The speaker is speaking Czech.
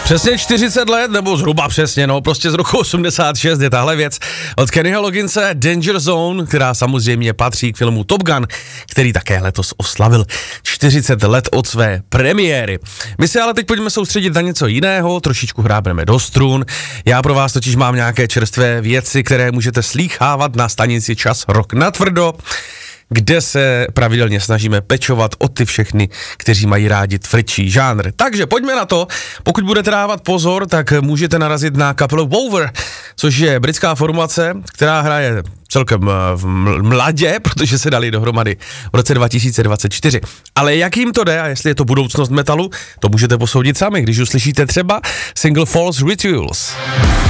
Přesně 40 let, nebo zhruba přesně, no, prostě z roku 86 je tahle věc od Kennyho Logginse, Danger Zone, která samozřejmě patří k filmu Top Gun, který také letos oslavil 40 let od své premiéry. My se ale teď pojďme soustředit na něco jiného, trošičku hrábneme do strun. Já pro vás totiž mám nějaké čerstvé věci, které můžete slýchávat na stanici Čas Rock natvrdo, kde se pravidelně snažíme pečovat o ty všechny, kteří mají rádi tvrdší žánr. Takže pojďme na to. Pokud budete dávat pozor, tak můžete narazit na kapelu Wover, což je britská formace, která hraje celkem mladě, protože se dali dohromady v roce 2024. Ale jak jim to jde a jestli je to budoucnost metalu, to můžete posoudit sami, když uslyšíte třeba single False Rituals.